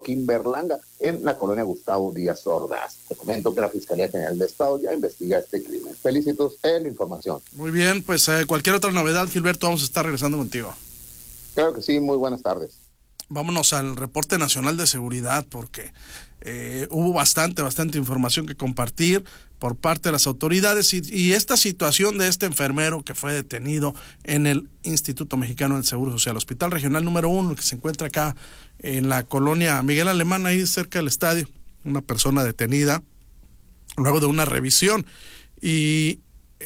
Joaquín Berlanga, en la colonia Gustavo Díaz Ordaz. Te comento que la Fiscalía General de Estado ya investiga este crimen. Felicitos en la información. Muy bien, pues cualquier otra novedad, Gilberto, vamos a estar regresando contigo. Claro que sí, muy buenas tardes. Vámonos al reporte nacional de seguridad, porque hubo bastante información que compartir por parte de las autoridades y esta situación de este enfermero que fue detenido en el Instituto Mexicano del Seguro Social, Hospital Regional número 1, que se encuentra acá en la colonia Miguel Alemán, ahí cerca del estadio. Una persona detenida luego de una revisión y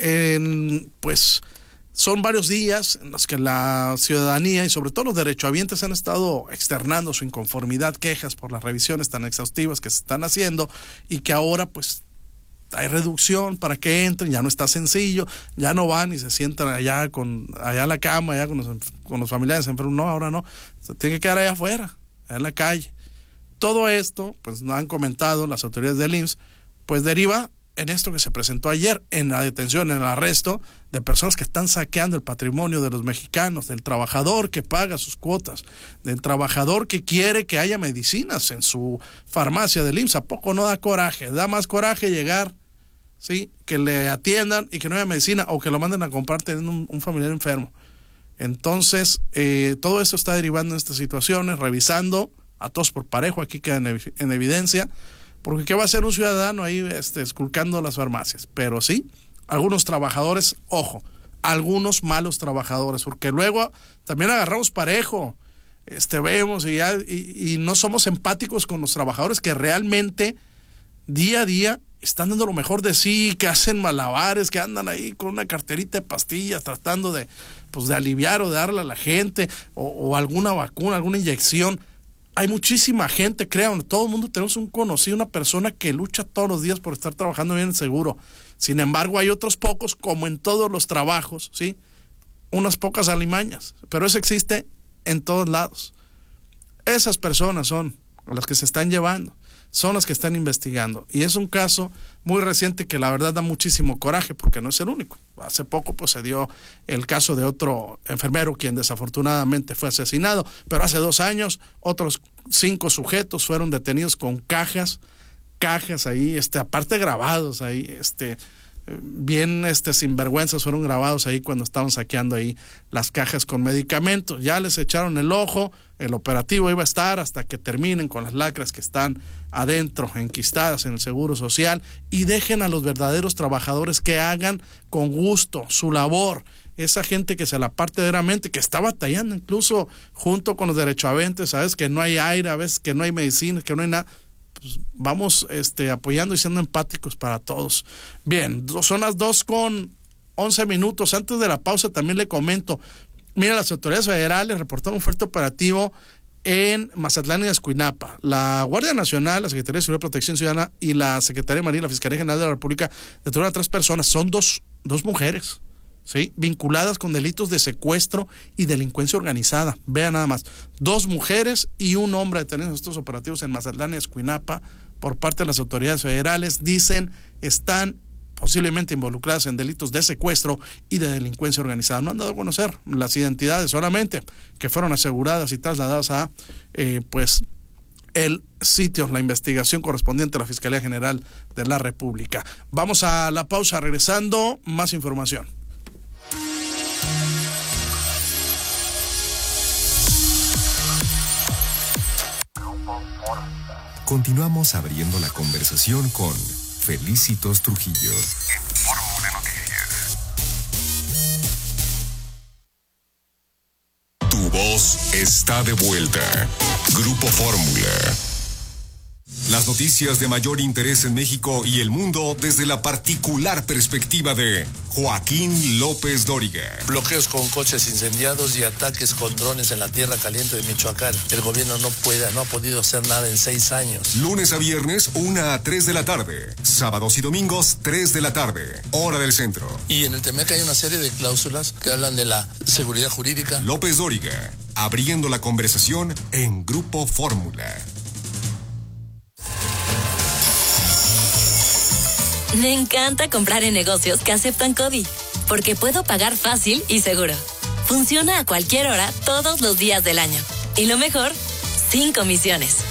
pues son varios días en los que la ciudadanía y sobre todo los derechohabientes han estado externando su inconformidad, quejas por las revisiones tan exhaustivas que se están haciendo y que ahora pues hay reducción para que entren, ya no está sencillo, ya no van y se sientan allá a la cama, allá con los familiares enfermos, no, ahora no, se tiene que quedar allá afuera, allá en la calle. Todo esto, pues no han comentado las autoridades del IMSS, pues deriva en esto que se presentó ayer, en la detención, en el arresto de personas que están saqueando el patrimonio de los mexicanos, del trabajador que paga sus cuotas, del trabajador que quiere que haya medicinas en su farmacia del IMSS. ¿A poco no da coraje? Da más coraje llegar, ¿sí?, que le atiendan y que no haya medicina o que lo manden a comprar teniendo un familiar enfermo. Entonces, todo esto está derivando en estas situaciones, revisando a todos por parejo, aquí queda en evidencia. Porque ¿qué va a hacer un ciudadano ahí esculcando las farmacias? Pero sí, algunos trabajadores, ojo, algunos malos trabajadores, porque luego también agarramos parejo, vemos y no somos empáticos con los trabajadores que realmente día a día están dando lo mejor de sí, que hacen malabares, que andan ahí con una carterita de pastillas tratando de aliviar o de darle a la gente o alguna vacuna, alguna inyección. Hay muchísima gente, créanme, todo el mundo tenemos un conocido, una persona que lucha todos los días por estar trabajando bien en el seguro. Sin embargo, hay otros pocos, como en todos los trabajos, ¿sí? Unas pocas alimañas, pero eso existe en todos lados. Esas personas son las que se están llevando, son las que están investigando. Y es un caso muy reciente que la verdad da muchísimo coraje, porque no es el único. Hace poco pues se dio el caso de otro enfermero quien desafortunadamente fue asesinado, pero hace 2 años otros 5 sujetos fueron detenidos con cajas ahí, aparte grabados ahí, bien sinvergüenzas, fueron grabados ahí cuando estaban saqueando ahí las cajas con medicamentos. Ya les echaron el ojo, el operativo iba a estar hasta que terminen con las lacras que están adentro, enquistadas en el Seguro Social, y dejen a los verdaderos trabajadores que hagan con gusto su labor. Esa gente que se la parte verdaderamente, que está batallando incluso junto con los derechohabientes, sabes que no hay aire, a veces que no hay medicina, que no hay nada. Pues vamos apoyando y siendo empáticos para todos. Bien, son las 2:11. Antes de la pausa también le comento, mira, las autoridades federales reportaron un fuerte operativo en Mazatlán y Escuinapa. La Guardia Nacional, la Secretaría de Seguridad y Protección Ciudadana y la Secretaría de Marina y la Fiscalía General de la República detuvieron a 3 personas, son dos mujeres, ¿sí?, vinculadas con delitos de secuestro y delincuencia organizada. Vean nada más, 2 mujeres y un hombre detenidos en estos operativos en Mazatlán y Escuinapa por parte de las autoridades federales. Dicen están posiblemente involucradas en delitos de secuestro y de delincuencia organizada. No han dado a conocer las identidades, solamente que fueron aseguradas y trasladadas a el sitio, la investigación correspondiente a la Fiscalía General de la República. Vamos a la pausa, regresando, más información. Continuamos abriendo la conversación con Felicitos Trujillo. Fórmula Noticias. Tu voz está de vuelta. Grupo Fórmula. Las noticias de mayor interés en México y el mundo desde la particular perspectiva de Joaquín López Dóriga. Bloqueos con coches incendiados y ataques con drones en la tierra caliente de Michoacán. El gobierno no ha podido hacer nada en 6 años. Lunes a viernes, 1 a 3 de la tarde. Sábados y domingos, 3 de la tarde. Hora del centro. Y en el TEMEC hay una serie de cláusulas que hablan de la seguridad jurídica. López Dóriga, abriendo la conversación en Grupo Fórmula. Me encanta comprar en negocios que aceptan CODI, porque puedo pagar fácil y seguro. Funciona a cualquier hora, todos los días del año. Y lo mejor, sin comisiones.